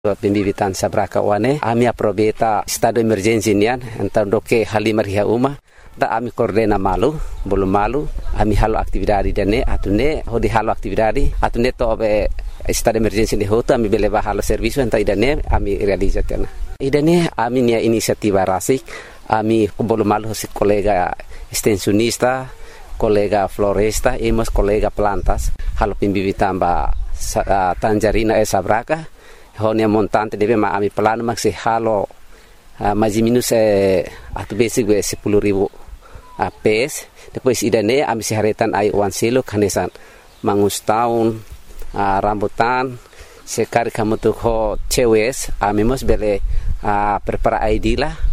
Pembibitan sabraka wane ami aprobeta estado emergency nian enta doke halimar hiya uma da ami koordena malu belum malu ami halo aktividade dane atune hodi halo aktividade atune to be estado emergency de hoto ami bele ba halo serviço enta idane ami realizatena idane ami nia inisiativa rasik ami belum malu si kolega extensionista kolega floresta emos kolega plantas halo pembibitan ba tangerina sabraka honia montante deve ma ami plano maxi halo mais minus atu basic we 10.000 pes depois idane ami siharetan ai wan selo kanesan mangus tahun rambutan sekari kamu tuh ho cewes ami mos bele prepara ID lah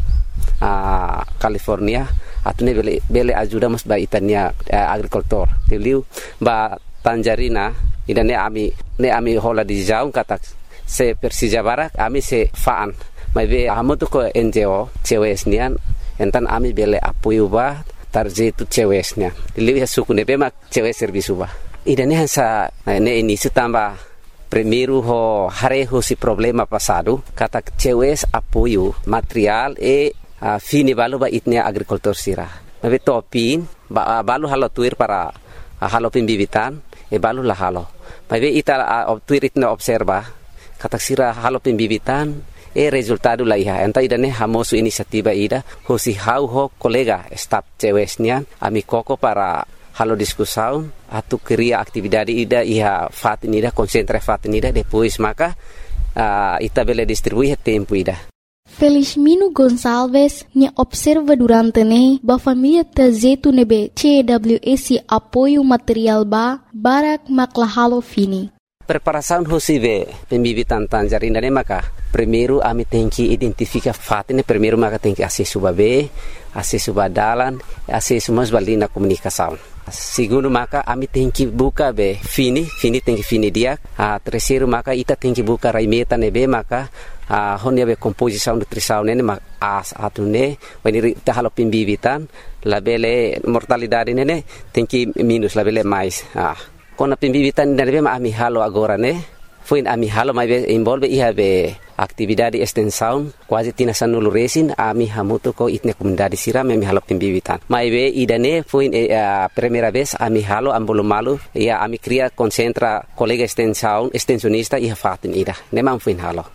California atune bele ajuda mos ba itania agricultor teliu ba tangerina idane ami hola di jaung katak se Persija Barak ami se faan mai be amoto ko NGO cewesnian entan ami bele apoio ba tarje tu cewesnya lihat suku nebe mak cewes servisu ba idane hansa ne ini tamba primeiro ho hare ho si problema passado kata cewes apoio material fini balu ba itnia agricultor sira mai be topin balu halo tuir para halo pembibitan balu la halo mai be ita tuir itna observa katak sira halo pembibitan resultado la iha enta idane hamosu inisiativa ida hosi hau ho kolega staf cewesnya ami koko para halo diskusau atu kriya aktividade ida iha fatin ida konsentra fatin ida depois maka ita bele distribui tempo ida. Felizmino Gonçalves nya observa durante ne ba família tazetu nebe CWS apoio material ba barak maklahalo fini. Preparação hosive pembibitan tangerina ne maka primeiro ami tenki identifica fatine primeiro maka tenki acesso babe acesso badalan acesso mas balina comunicação segundo maka ami tenki buka be fini tenki fini dia terceiro maka ita tenki buka raimeta nebe maka honia be composição nutrição ne atune wani ta halo pembibitan labele mortalidade ne tenki minus labele mais kona pembibitan dari ma ami halo agora ne foi ami halo mai involve iha be aktividade extensão quase tina sanulu resin ami hamuto ko itne comunidade sira ami halo pembibitan mai be idane foi primeira vez ami halo ambolo malu ia ami cria concentra colega extensionista iha fatin ida ne mam foi halo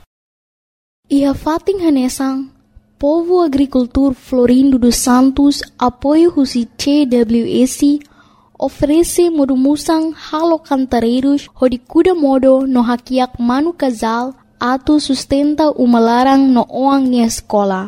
iha fatin hanesang povo agricultor Florindo dos Santos apoio husi CWS oferece modumusang halo cantareiros hodi kuda modo no hakiak manu casal atu sustenta umalarang no oang nia sekolah.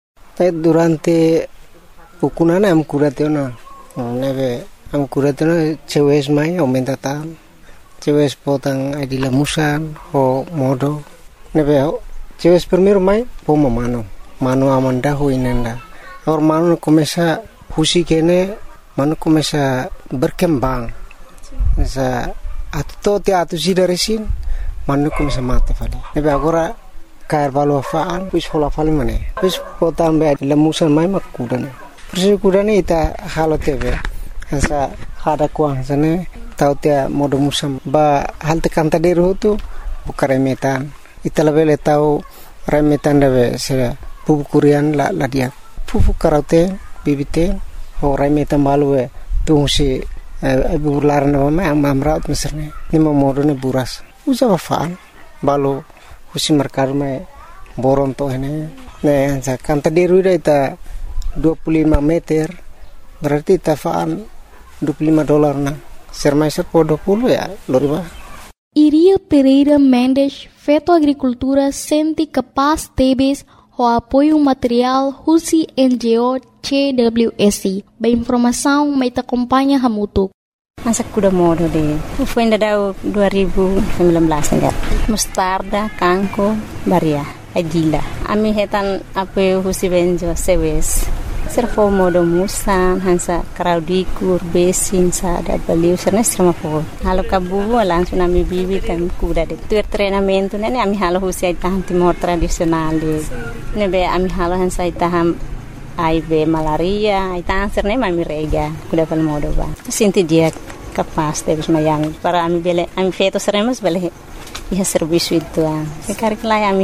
Durante pukunana am kuratena neve am kuratena cewes mai aumenta tam cewes potang adila musan ho modo neve cewes primeiro mai poma mano amanda ho inenda or mano começa husi kene mano começa berkembang sa atto atu sida resin mano começa mate fali nebe agora cair valo faan pus hola fali mane pus potan be lemusan mai makudane persi kudane ita halo tebe sa hada kuang sane tau tia modo musam ba halte kanta deru tu bukare metan ita lebele tau remetan debe se pupu kurian la dia pupu karaute bibite horai metam balu tung si bular na ma amraut meserne ni modo ne buras usa faan balu husi merkar me boron to ne sa kanta deru ita 25 meter berarti ta faan $25 na sermaiser po 20 ya loriba. Iria Pereira Mendes feto agricultura sente capaz tebes o apoio material husi NGO CWS. Ba informação mai ta acompanha hamutuk. Masa kuda modo de. Foi ainda dau 2019 enggak. Mustarda, kangko, baria, agila. Ami hetan apoio husi NGO CWS. Servo modo musan hansa kraudikur besin sa da baliu sernes sama po. Halo kabu langsung ami bibi kan kuda de. Tu treinamento ne ami halo husi itahan timor tradisional de. Nebe ami halo hansa itaham HIV malaria itahan serne mami rega kuda pal modo ba. Sinti dia capaz de mayang para ami bele ami feto seremos bele Iha serviço itu. Sekarang lá